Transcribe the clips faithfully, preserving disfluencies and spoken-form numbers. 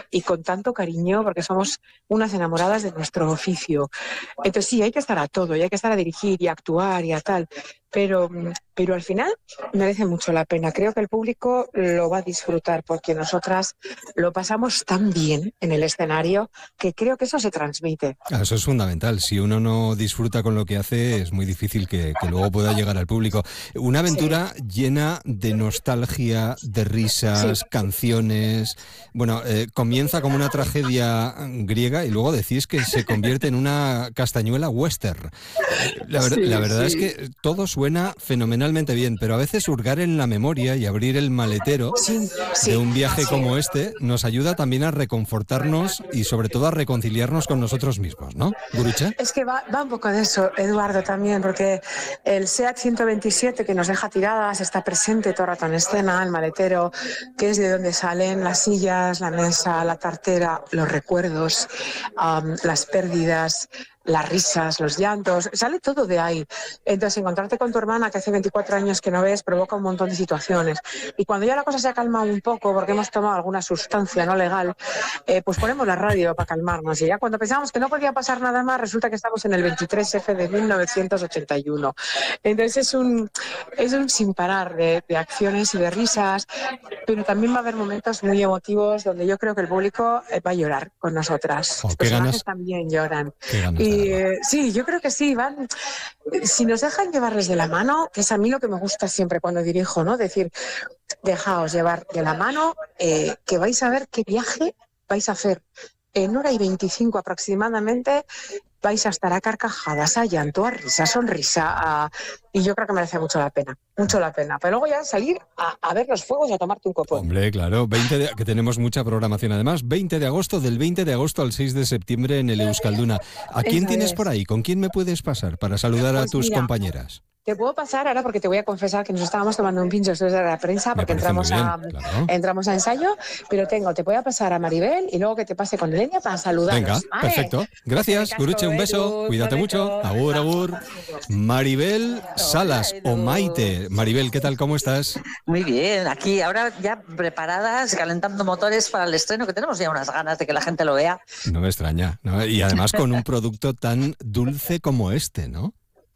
y con tanto cariño, porque somos unas enamoradas de nuestro oficio. Entonces sí, hay que estar a todo, y hay que estar a dirigir y a actuar y a tal, pero, pero al final merece mucho la pena. Creo que el público lo va a disfrutar porque nosotras lo pasamos tan bien en el escenario que creo que eso se transmite. Eso es fundamental. Si uno no disfruta con lo que hace, es muy difícil que, que luego pueda llegar al público. Una aventura sí. llena de nostalgia, de risas, sí. canciones. Bueno, eh, comienza como una tragedia griega y luego decís que se convierte en una castañuela western. La, ver, sí, la verdad sí. es que todo suena fenomenalmente bien, pero a veces hurgar en la memoria y abrir el maletero sí, sí, de un viaje sí. como este nos ayuda también a reconfortarnos y sobre todo a reconciliarnos con nosotros mismos, ¿no, Gurutze? Es que va, va un poco de eso, Eduardo, también, porque el SEAT ciento veintisiete que nos deja tiradas está presente todo el rato en escena, el maletero, que es de donde salen las sillas, la mesa, la tartera, los recuerdos, um, las pérdidas, las risas, los llantos, sale todo de ahí. Entonces, encontrarte con tu hermana, que hace veinticuatro años que no ves, provoca un montón de situaciones. Y cuando ya la cosa se ha calmado un poco, porque hemos tomado alguna sustancia no legal, eh, pues ponemos la radio para calmarnos. Y ya cuando pensábamos que no podía pasar nada más, resulta que estamos en el veintitrés efe de mil novecientos ochenta y uno. Entonces, es un, es un sin parar de, de acciones y de risas, pero también va a haber momentos muy emotivos donde yo creo que el público va a llorar con nosotras. Oh, Los personajes también lloran. Qué ganas y eh, sí, yo creo que sí, van. Si nos dejan llevarles de la mano, que es a mí lo que me gusta siempre cuando dirijo, ¿no? Decir, dejaos llevar de la mano, eh, que vais a ver qué viaje vais a hacer. En hora y veinticinco aproximadamente vais a estar a carcajadas, a llanto, a risa, a sonrisa, a... y yo creo que merece mucho la pena, mucho la pena. Pero luego ya salir a, a ver los fuegos y a tomarte un copón. Hombre, claro, veinte de, que tenemos mucha programación además, veinte de agosto, del veinte de agosto al seis de septiembre en el Euskalduna. ¿A quién Eso tienes es. por ahí? ¿Con quién me puedes pasar para saludar Pues a tus mira, compañeras? te puedo pasar ahora porque te voy a confesar que nos estábamos tomando un pincho después de la prensa porque entramos, bien, a, claro. entramos a ensayo, pero tengo, te voy a pasar a Maribel y luego que te pase con Elenia para saludaros. Venga, ¿vale? perfecto. Gracias, Gurutze, un beso. Cuídate mucho. Agur, agur. Maribel Salas o Maite. Maribel, ¿qué tal? ¿Cómo estás? Muy bien, aquí ahora ya preparadas, calentando motores para el estreno, que tenemos ya unas ganas de que la gente lo vea. No me extraña, ¿no? Y además con un producto tan dulce como este, ¿no?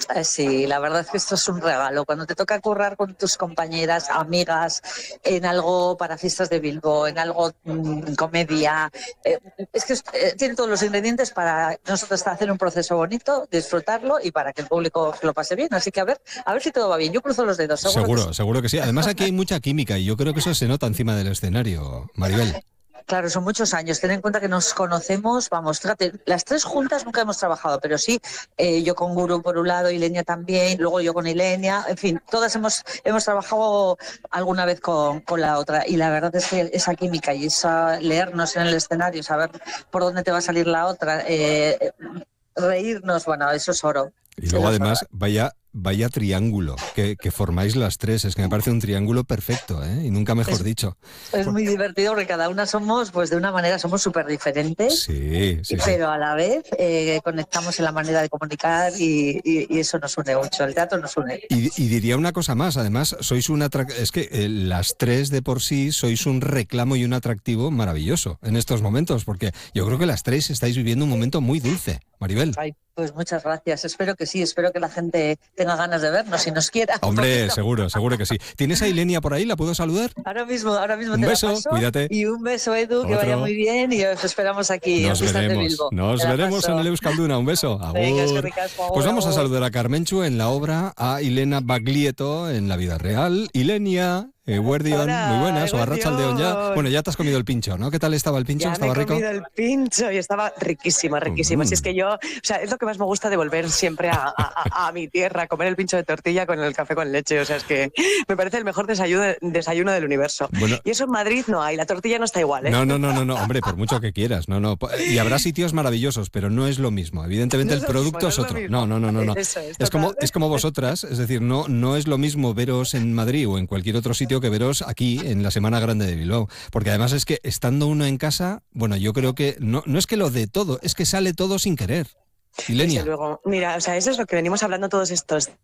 Sí, la verdad es que esto es un regalo. Cuando te toca currar con tus compañeras, amigas, en algo para fiestas de Bilbo, en algo mmm, comedia, eh, es que eh, tiene todos los ingredientes para nosotros hacer un proceso bonito, disfrutarlo y para que el público lo pase bien. Así que a ver, a ver si todo va bien. Yo cruzo los dedos. Seguro, seguro, que sí. seguro que sí. Además aquí hay mucha química y yo creo que eso se nota encima del escenario, Maribel. Claro, son muchos años. Ten en cuenta que nos conocemos, vamos, fíjate, las tres juntas nunca hemos trabajado, pero sí, eh, yo con Guru por un lado, Ilenia también, luego yo con Ilenia, en fin, todas hemos hemos trabajado alguna vez con, con la otra y la verdad es que esa química y esa leernos en el escenario, saber por dónde te va a salir la otra, eh, reírnos, bueno, eso es oro. Y luego además, vaya... Vaya triángulo que, que formáis las tres, es que me parece un triángulo perfecto, ¿eh? Y nunca mejor es, dicho. Es muy divertido porque cada una somos, pues de una manera, somos súper diferentes, sí, sí, pero sí. a la vez eh, conectamos en la manera de comunicar y, y, y eso nos une mucho, el teatro nos une. Y, y diría una cosa más, además, sois una es que eh, las tres de por sí sois un reclamo y un atractivo maravilloso en estos momentos, porque yo creo que las tres estáis viviendo un momento muy dulce, Maribel. Ay, pues muchas gracias, espero que sí, espero que la gente tenga ganas de vernos y nos quiera. Hombre, seguro, seguro que sí. ¿Tienes a Ilenia por ahí? ¿La puedo saludar? Ahora mismo, ahora mismo un te beso, la paso. Cuídate. Y un beso, Edu, Otro. que vaya muy bien y os esperamos aquí nos en Fiestas veremos, de Bilbo. Nos veremos paso. en el Euskalduna, un beso. Agur. Venga, es que ricasco, agur, pues vamos a agur. saludar a Carmenchu en la obra, a Ilena Baglietto en la vida real. Ilenia, Eguerdion, Hola, muy buenas, o Arratsaldeon ya. Bueno, ya te has comido el pincho, ¿no? ¿Qué tal estaba el pincho? Ya ¿Estaba me he rico? comido el pincho y estaba riquísima, riquísima. Mm. Si es que yo, o sea, es lo que más me gusta de volver siempre a, a, a, a mi tierra, comer el pincho de tortilla con el café con leche. O sea, es que me parece el mejor desayuno, desayuno del universo. Bueno, y eso en Madrid no hay, la tortilla no está igual, ¿eh? No, no, no, no, no, hombre, por mucho que quieras, no, no. Y habrá sitios maravillosos, pero no es lo mismo. Evidentemente No es el lo producto mismo, es no es otro. lo No, no, no, no, no. Eso es, Es como, total. es como vosotras, es decir, no, no es lo mismo veros en Madrid o en cualquier otro sitio que veros aquí en la Semana Grande de Bilbao. Porque además es que estando uno en casa, bueno, yo creo que no, no es que lo de todo, es que sale todo sin querer. Ilenia. Desde luego. Mira, o sea, eso es lo que venimos hablando todos estos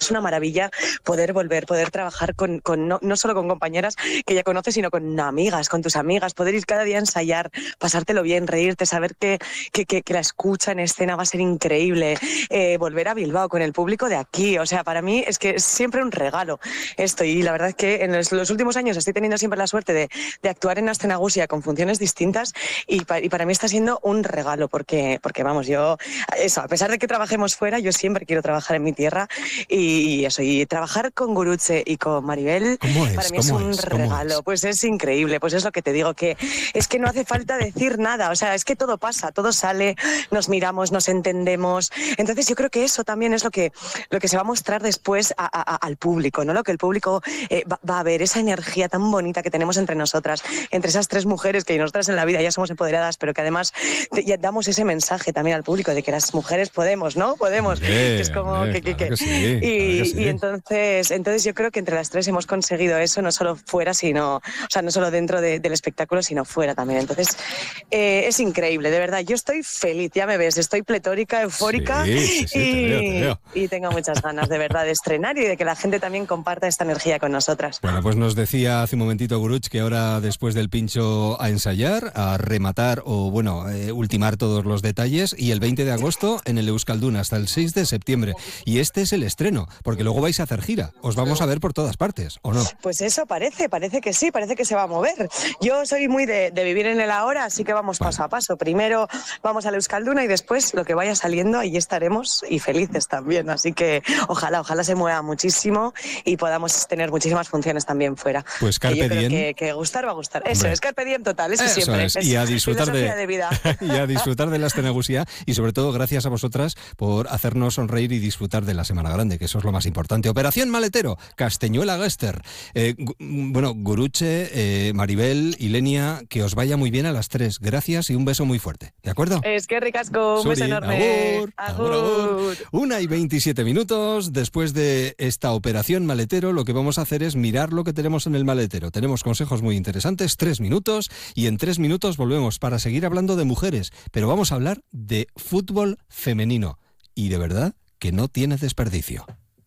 es una maravilla poder volver, poder trabajar con, con no, no solo con compañeras que ya conoces, sino con amigas, con tus amigas, poder ir cada día a ensayar, pasártelo bien, reírte, saber que, que, que, que la escucha en escena va a ser increíble, eh, volver a Bilbao con el público de aquí, o sea, para mí es que es siempre un regalo esto, y la verdad es que en los, los últimos años estoy teniendo siempre la suerte de, de actuar en Aste Nagusia con funciones distintas, y, pa, y para mí está siendo un regalo, porque, porque vamos, yo, eso, a pesar de que trabajemos fuera, yo siempre quiero trabajar en mi tierra, y, y eso, y trabajar con Gurutze y con Maribel, es? para mí es un es? regalo, es? pues es increíble, pues es lo que te digo, que es que no hace falta decir nada, o sea, es que todo pasa, todo sale, nos miramos, nos entendemos, entonces yo creo que eso también es lo que, lo que se va a mostrar después a, a, al público, ¿no? Lo que el público eh, va, va a ver, esa energía tan bonita que tenemos entre nosotras, entre esas tres mujeres que nosotras en la vida ya somos empoderadas, pero que además ya damos ese mensaje también al público de que las mujeres podemos, ¿no? Podemos, sí, que es como hombre, que, que, claro que, que sí, y, claro que sí. y entonces, entonces yo creo que entre las tres hemos conseguido eso, no solo fuera, sino, o sea, no solo dentro de, del espectáculo, sino fuera también. Entonces, eh, es increíble, de verdad. Yo estoy feliz, ya me ves, estoy pletórica, eufórica, sí, sí, sí, y, te veo, te veo. y tengo muchas ganas de verdad de estrenar y de que la gente también comparta esta energía con nosotras. Bueno, pues nos decía hace un momentito Guruch que ahora después del pincho a ensayar, a rematar o bueno, eh, ultimar todos los detalles, y el veinte de agosto en el Euskalduna hasta el seis de septiembre. Y este es el estreno, porque luego vais a hacer gira. Os vamos a ver por todas partes, ¿o no? Pues eso parece, parece que sí, parece que se va a mover. Yo soy muy de, de vivir en el ahora, así que vamos paso a paso. Primero vamos al Euskalduna y después lo que vaya saliendo, ahí estaremos, y felices también. Así que ojalá, ojalá se mueva muchísimo y podamos tener muchísimas funciones también fuera. Pues carpe que yo creo diem. que, que gustar va a gustar. Eso Hombre. es, carpe diem total, eso, Eso siempre. es. Es Y a disfrutar de, filosofía de vida. y a disfrutar de la Aste Nagusia, y sobre todo gracias a vosotras por hacernos sonreír y disfrutar de la Semana Grande, que eso es lo más importante. Operación Maletero, Castañuela Gester. Eh, gu- bueno, Guruche, eh, Maribel, Ilenia, que os vaya muy bien a las tres. Gracias y un beso muy fuerte. ¿De acuerdo? Es que ricasco, un Suri, beso enorme. agur, agur, agur. Una y veintisiete minutos. Después de esta Operación Maletero, lo que vamos a hacer es mirar lo que tenemos en el maletero. Tenemos consejos muy interesantes, tres minutos, y en tres minutos volvemos para seguir hablando de mujeres, pero vamos a hablar de fútbol femenino. Y de verdad que no tiene desperdicio.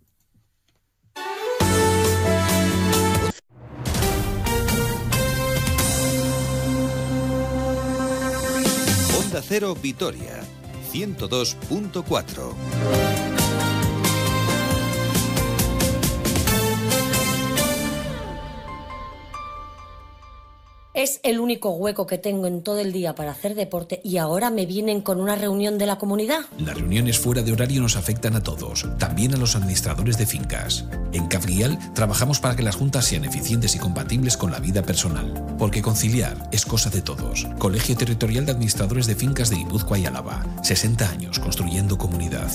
Onda Cero Vitoria, ciento dos punto cuatro. Es el único hueco que tengo en todo el día para hacer deporte y ahora me vienen con una reunión de la comunidad. Las reuniones fuera de horario nos afectan a todos, también a los administradores de fincas. En Cafguial trabajamos para que las juntas sean eficientes y compatibles con la vida personal, porque conciliar es cosa de todos. Colegio Territorial de Administradores de Fincas de Guipúzcoa y Álava. sesenta años construyendo comunidad.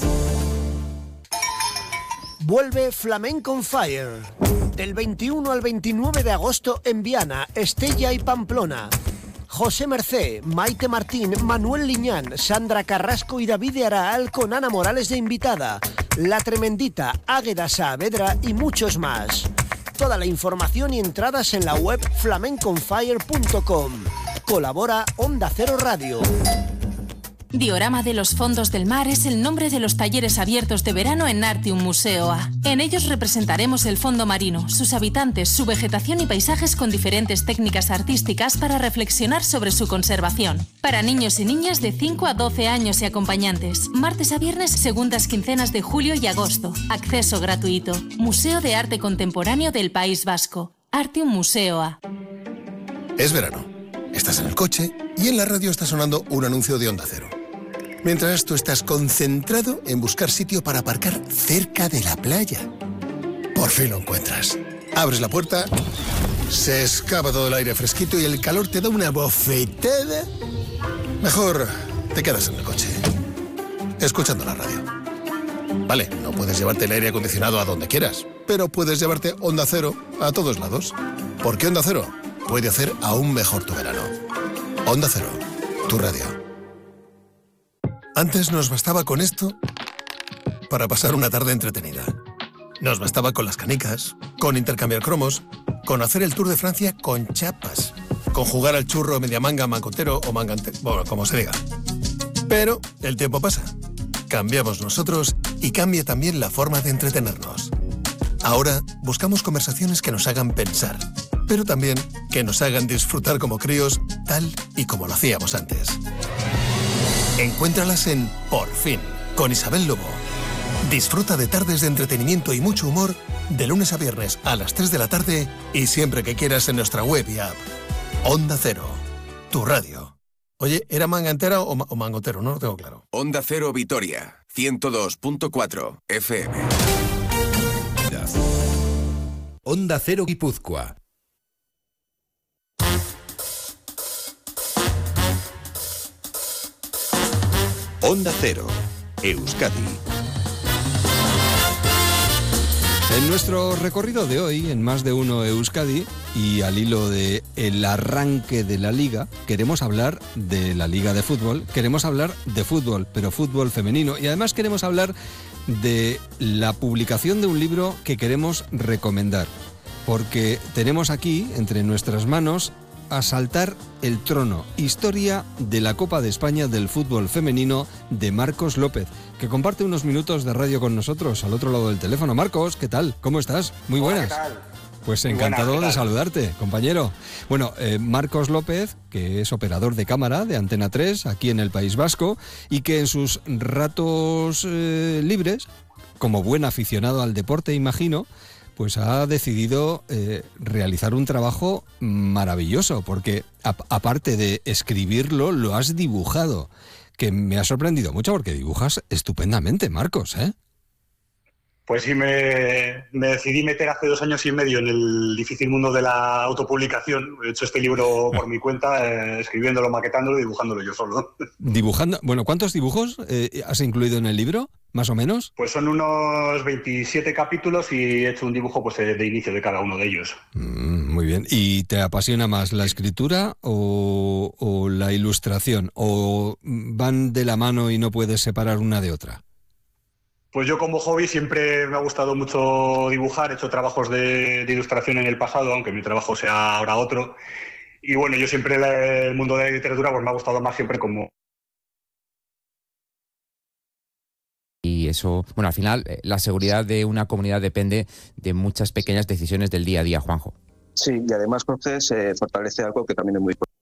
Vuelve Flamenco on Fire. Del veintiuno al veintinueve de agosto en Viana, Estella y Pamplona. José Mercé, Maite Martín, Manuel Liñán, Sandra Carrasco y David Araal con Ana Morales de invitada. La Tremendita, Águeda Saavedra y muchos más. Toda la información y entradas en la web flamenco on fire punto com. Colabora Onda Cero Radio. Diorama de los Fondos del Mar es el nombre de los talleres abiertos de verano en Artium Museoa. En ellos representaremos el fondo marino, sus habitantes, su vegetación y paisajes con diferentes técnicas artísticas para reflexionar sobre su conservación. Para niños y niñas de cinco a doce años y acompañantes. Martes a viernes, segundas quincenas de julio y agosto. Acceso gratuito. Museo de Arte Contemporáneo del País Vasco. Artium Museoa. Es verano. Estás en el coche y en la radio está sonando un anuncio de Onda Cero. Mientras tú estás concentrado en buscar sitio para aparcar cerca de la playa. Por fin lo encuentras. Abres la puerta, se escapa todo el aire fresquito y el calor te da una bofetada. Mejor te quedas en el coche, escuchando la radio. Vale, no puedes llevarte el aire acondicionado a donde quieras, pero puedes llevarte Onda Cero a todos lados. Porque Onda Cero puede hacer aún mejor tu verano. Onda Cero, tu radio. Antes nos bastaba con esto para pasar una tarde entretenida. Nos bastaba con las canicas, con intercambiar cromos, con hacer el Tour de Francia con chapas, con jugar al churro media manga, mancotero o mangante, bueno, como se diga. Pero el tiempo pasa. Cambiamos nosotros y cambia también la forma de entretenernos. Ahora buscamos conversaciones que nos hagan pensar, pero también que nos hagan disfrutar como críos, tal y como lo hacíamos antes. Encuéntralas en Por Fin, con Isabel Lobo. Disfruta de tardes de entretenimiento y mucho humor de lunes a viernes a las tres de la tarde y siempre que quieras en nuestra web y app. Onda Cero, tu radio. Oye, ¿era manga entera o, ma- o mangotero? No lo tengo claro. Onda Cero Vitoria, ciento dos punto cuatro F M. Onda Cero Guipúzcoa. Onda Cero, Euskadi. En nuestro recorrido de hoy, en Más de Uno Euskadi, y al hilo de el arranque de la Liga, queremos hablar de la Liga de Fútbol, queremos hablar de fútbol, pero fútbol femenino, y además queremos hablar de la publicación de un libro que queremos recomendar, porque tenemos aquí, entre nuestras manos, Asaltar el trono, historia de la Copa de España del fútbol femenino de Marcos López, que comparte unos minutos de radio con nosotros al otro lado del teléfono. Marcos, ¿qué tal? ¿Cómo estás? Muy buenas. Hola, ¿qué tal? Pues Muy encantado buenas, ¿qué de tal? saludarte, compañero. Bueno, eh, Marcos López, que es operador de cámara de Antena tres aquí en el País Vasco y que en sus ratos eh, libres, como buen aficionado al deporte, imagino, pues ha decidido eh, realizar un trabajo maravilloso, porque a- aparte de escribirlo, lo has dibujado, que me ha sorprendido mucho porque dibujas estupendamente, Marcos, ¿eh? Pues sí, me, me decidí meter hace dos años y medio en el difícil mundo de la autopublicación. He hecho este libro por mi cuenta, eh, escribiéndolo, maquetándolo y dibujándolo yo solo. Dibujando, bueno, ¿cuántos dibujos eh, has incluido en el libro, más o menos? Pues son unos veintisiete capítulos y he hecho un dibujo pues, de inicio de cada uno de ellos. Mm, muy bien. ¿Y te apasiona más la escritura o, o la ilustración? ¿O van de la mano y no puedes separar una de otra? Pues yo como hobby siempre me ha gustado mucho dibujar, he hecho trabajos de, de ilustración en el pasado, aunque mi trabajo sea ahora otro. Y bueno, yo siempre la- el mundo de la literatura pues me ha gustado más siempre como... Y eso, bueno, al final eh, la seguridad de una comunidad depende de muchas pequeñas decisiones del día a día, Juanjo. Sí, y además, Jorge, se fortalece algo que también es muy importante.